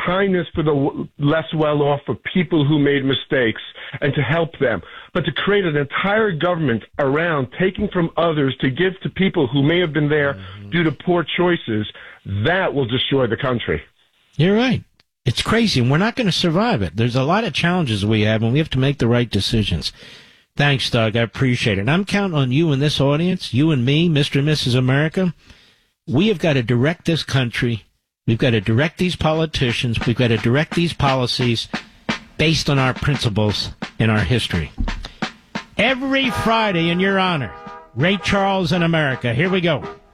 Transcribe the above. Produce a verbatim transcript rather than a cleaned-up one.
kindness for the w- less well-off, for people who made mistakes, and to help them. But to create an entire government around taking from others to give to people who may have been there mm-hmm. due to poor choices, that will destroy the country. You're right. It's crazy, and we're not going to survive it. There's a lot of challenges we have, and we have to make the right decisions. Thanks, Doug. I appreciate it. And I'm counting on you in this audience, you and me, Mister and Missus America. We have got to direct this country. We've got to direct these politicians. We've got to direct these policies based on our principles and our history. Every Friday in your honor, Ray Charles in America. Here we go.